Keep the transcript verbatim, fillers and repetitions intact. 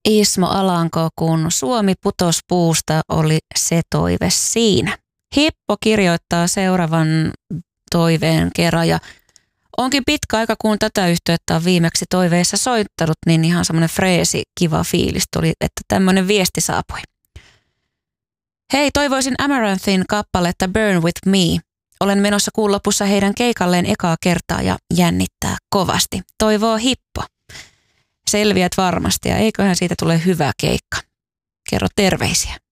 Ismo Alanko, kun Suomi putos puusta, oli se toive siinä. Hippo kirjoittaa seuraavan toiveen kerran ja onkin pitkä aika, kun tätä yhteyttä on viimeksi toiveissa soittanut, niin ihan semmoinen freesi, kiva fiilis tuli, että tämmöinen viesti saapui. Hei, toivoisin Amaranthin kappaletta Burn With Me. Olen menossa kuun lopussa heidän keikalleen ekaa kertaa ja jännittää kovasti. Toivoo Hippo. Selviät varmasti ja eiköhän siitä tule hyvä keikka. Kerro terveisiä.